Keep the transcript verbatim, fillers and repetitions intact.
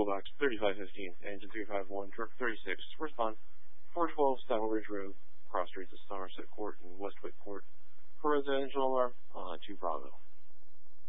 Box thirty-five fifteen, engine three five one, truck thirty-six, respond four twelve Saddle Ridge Road, cross streets of Somerset Court and Westwick Court. For residential alarm, uh, two Bravo.